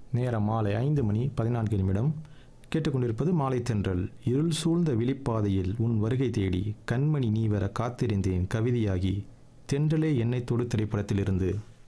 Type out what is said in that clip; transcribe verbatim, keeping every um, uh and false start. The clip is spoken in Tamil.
நேரம் மாலை ஐந்து மணி பதினான்கு நிமிடம். கேட்டுக்கொண்டிருப்பது மாலை தென்றல். இருள் சூழ்ந்த விழிப்பாதையில் உன் வருகை தேடி கண்மணி நீ வர காத்திருந்தேன் கவிதையாகி தென்றலே எண்ணெய் தொடு திரைப்படத்திலிருந்து